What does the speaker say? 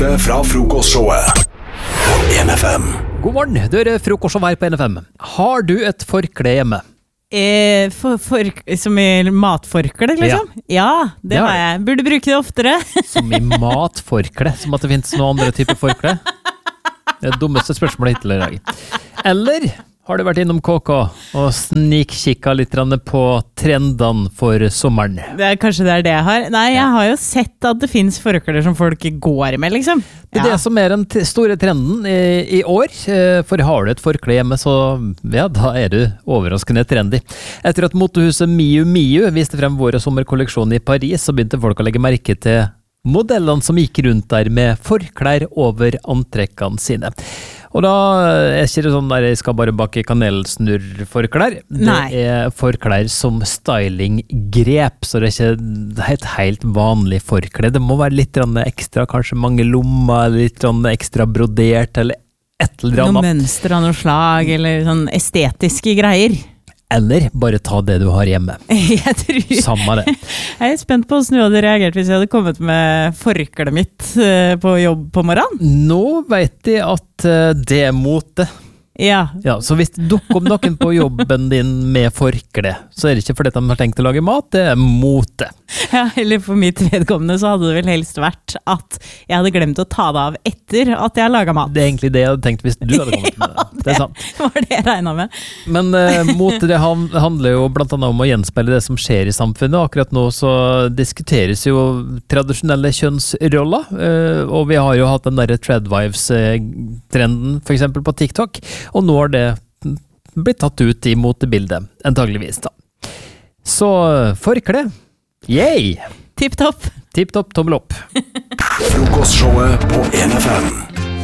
Fra frokostshowet på NFM. God morgen, du frokostshowet her på NFM. Har du et forkle hjemme? Som i matforkle, liksom? Ja, det har jeg. Burde bruke det oftere. Som i matforkle, som at det finnes noen andre typer forkle? Det er det dummeste spørsmålet hittil i dag. Eller har du vært innom KK og snikkikket litt på trendene for sommeren? Kanskje det er det jeg har. Nei, jeg har jo sett at det finnes forkler som folk går med, liksom. Det er det som er den store trenden i år. For har du et forkle hjemme, så ja, da er du overraskende trendy. Etter at motehuset Miu Miu viste frem vår sommerkolleksjon i Paris, så begynte folk å legge merke til modellene som gikk rundt der med forklær over antrekkene sine. Og da er ikke det sånn der jeg skal bare bake kanelsnurr-forklær. Det er forklær som stylinggrep, så det er ikke et helt vanlig forklær. Det må være litt ekstra, kanskje mange lommer, litt ekstra brodert, eller et eller annet. Noe mønster av noe slag, eller sånn estetiske greier. Eller bare ta det du har hjemme. Jeg tror... Samme det. Jeg er spent på hvordan du hadde reagert hvis jeg hadde kommet med forkleet mitt på jobb på morgenen. Nå vet jeg at det er mote. Ja. Så hvis det dukker om noen på jobben din med forkle, så er det ikke fordi de har tenkt å lage mat, det er mote. Ja, eller for mitt vedkommende så hadde det vel helst vært at jeg hadde glemt å ta det av etter at jeg laget mat. Det er egentlig det jeg hadde tenkt hvis du hadde kommet med det. Det er sant. Det var det jeg regnet med. Men mote, det handler jo blant annet om å gjenspeile det som skjer i samfunnet. Akkurat nå så diskuteres jo tradisjonelle kjønnsroller, og vi har jo hatt den der Tradwives-trenden for eksempel på TikTok. Og nå har det blitt tatt ut i motebildet, antageligvis da. Så forkle, yay! Tipp topp. Tipp topp, tommel opp. Frokostshowet på NFM.